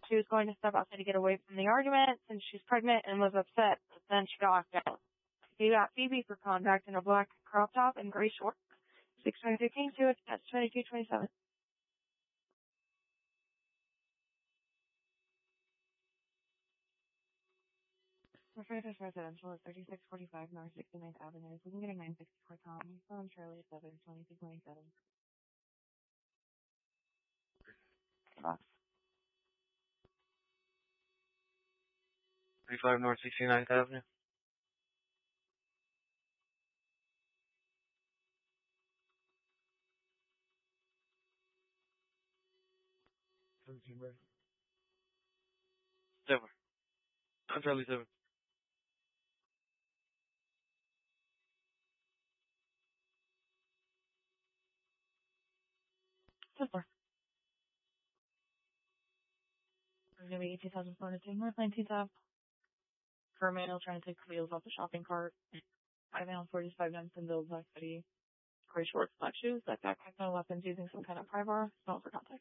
she was going to step outside to get away from the argument since she's pregnant and was upset, but then she got locked out. You got Phoebe for contact in a black crop top and gray shorts. 622 Kingswood, that's 2227. Refrigerator's residential is 3645 North 69th Avenue. We can get a 964 Tom. Phone Charlie 7, 2227. 35 North 69th Avenue. Seven. I'm Charlie 7. Super. We're going to be 18,402 North 19th Ave. For a male trying to take wheels off the shopping cart. 5 male 45 Nelsonville, black hoodie, gray shorts, black shoes, backpack, no weapons, using some kind of pry bar, not for contact.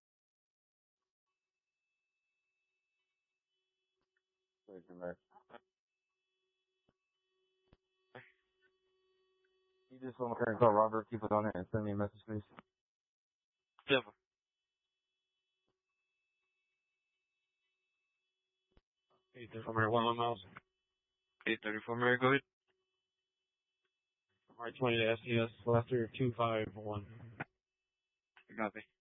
You just want to call Robert, keep it on it, and send me a message, please. Seven. 834 Mary, 1 miles. 834 Mary, go ahead. R20 to SES, Lester 251. Copy.